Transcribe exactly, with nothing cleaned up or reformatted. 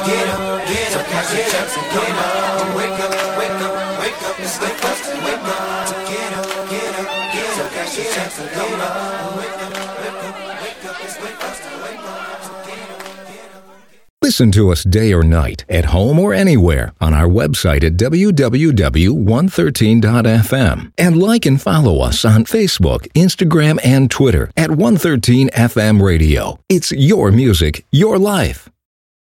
Get up, get up, catch your chips and get up. Wake up, wake up, wake up, it's wake up, wake up. Get up, get up, get up, catch your chips and get up. Wake up, wake up, wake up, it's wake up, wake up. Get up, get up. Listen to us day or night, at home or anywhere, on our website at w w w dot one thirteen dot f m. And like and follow us on Facebook, Instagram, and Twitter at one thirteen F M Radio. It's your music, your life.